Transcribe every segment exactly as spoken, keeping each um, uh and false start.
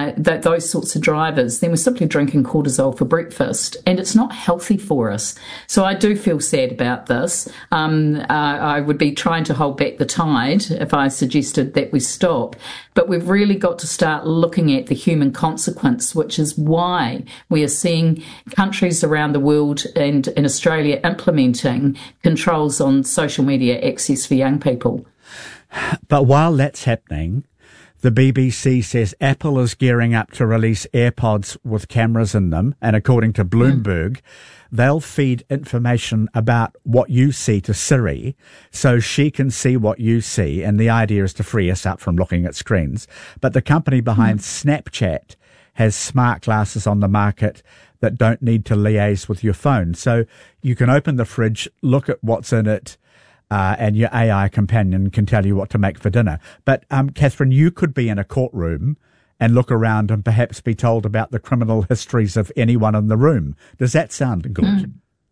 uh, th- those sorts of drivers, then we're simply drinking cortisol for breakfast, and it's not healthy for us. So I do feel sad about this. Um, uh, I would be trying to hold back the tide if I suggested that we stop. But we've really got to start looking at the human consequence, which is why we are seeing countries around the world and in Australia implementing controls on social media access for young people. But while that's happening, the B B C says Apple is gearing up to release AirPods with cameras in them, and according to Bloomberg, mm. they'll feed information about what you see to Siri so she can see what you see, and the idea is to free us up from looking at screens. But the company behind mm. Snapchat has smart glasses on the market that don't need to liaise with your phone. So you can open the fridge, look at what's in it, Uh, and your A I companion can tell you what to make for dinner. But, um, Catherine, you could be in a courtroom and look around and perhaps be told about the criminal histories of anyone in the room. Does that sound good? Mm.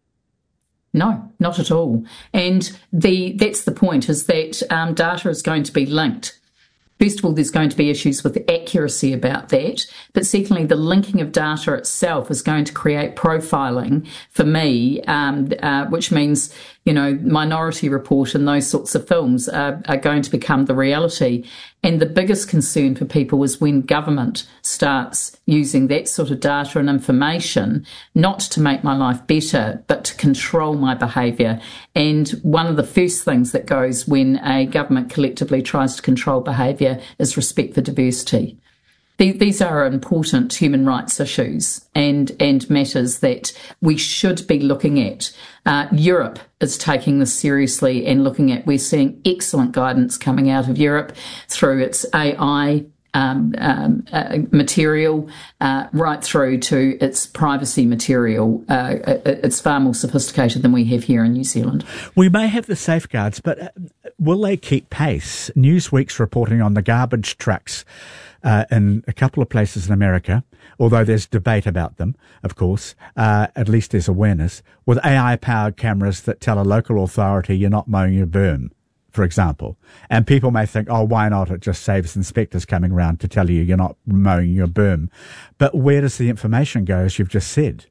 No, not at all. And the that's the point, is that um, data is going to be linked. First of all, there's going to be issues with accuracy about that, but secondly, the linking of data itself is going to create profiling for me, um, uh, which means, you know, Minority Report and those sorts of films are, are going to become the reality. And the biggest concern for people is when government starts using that sort of data and information, not to make my life better, but to control my behaviour. And one of the first things that goes when a government collectively tries to control behaviour is respect for diversity. These are important human rights issues and, and matters that we should be looking at. Uh, Europe is taking this seriously and looking at, we're seeing excellent guidance coming out of Europe through its A I um, um, uh, material, uh, right through to its privacy material. Uh, it's far more sophisticated than we have here in New Zealand. We may have the safeguards, but will they keep pace? Newsweek's reporting on the garbage trucks Uh, in a couple of places in America, although there's debate about them, of course, uh, at least there's awareness, with A I-powered cameras that tell a local authority you're not mowing your berm, for example. And people may think, oh, why not? It just saves inspectors coming around to tell you you're not mowing your berm. But where does the information go, as you've just said?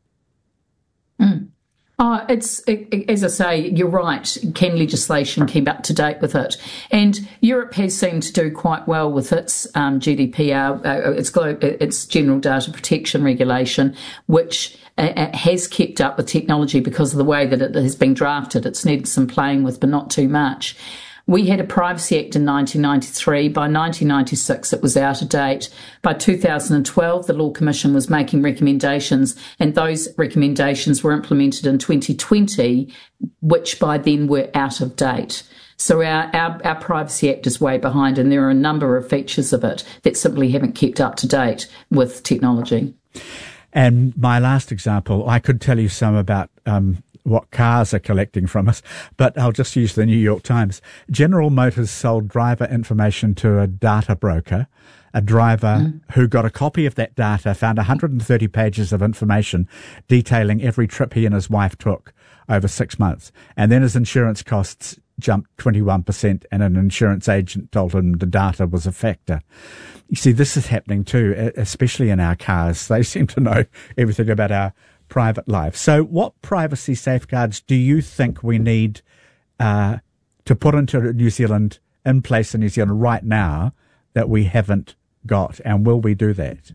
Mm. Oh, it's, it, as I say, you're right. Can legislation keep up to date with it? And Europe has seemed to do quite well with its um, G D P R, uh, its, its General Data Protection Regulation, which uh, has kept up with technology because of the way that it has been drafted. It's needed some playing with, but not too much. We had a Privacy Act in nineteen ninety-three. By nineteen ninety-six, it was out of date. By two thousand twelve, the Law Commission was making recommendations, and those recommendations were implemented in twenty twenty, which by then were out of date. So our, our, our Privacy Act is way behind, and there are a number of features of it that simply haven't kept up to date with technology. And my last example, I could tell you some about um, what cars are collecting from us, but I'll just use the New York Times. General Motors sold driver information to a data broker. A driver mm. who got a copy of that data found one hundred thirty pages of information detailing every trip he and his wife took over six months. And then his insurance costs jumped twenty-one percent, and an insurance agent told him the data was a factor. You see, this is happening too, especially in our cars. They seem to know everything about our private life. So what privacy safeguards do you think we need uh, to put into New Zealand, in place in New Zealand right now, that we haven't got, and will we do that?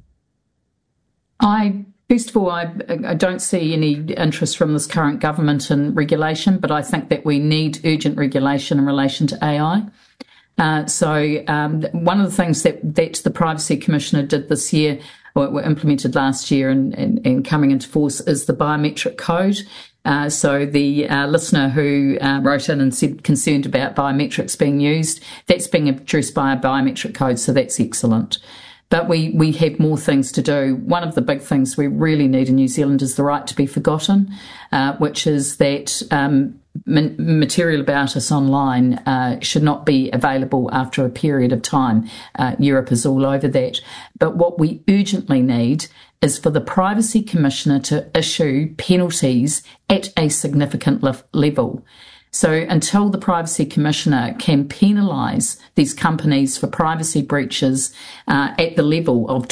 I First of all, I, I don't see any interest from this current government in regulation, but I think that we need urgent regulation in relation to A I. Uh, so um, one of the things that, that the Privacy Commissioner did this year, or were implemented last year and, and, and coming into force, is the biometric code. Uh, so the uh, listener who uh, wrote in and said concerned about biometrics being used, that's being addressed by a biometric code, so that's excellent. But we, we have more things to do. One of the big things we really need in New Zealand is the right to be forgotten, uh, which is that um, ma- material about us online uh, should not be available after a period of time. Uh, Europe is all over that. But what we urgently need is for the Privacy Commissioner to issue penalties at a significant le- level. So until the Privacy Commissioner can penalise these companies for privacy breaches uh, at the level of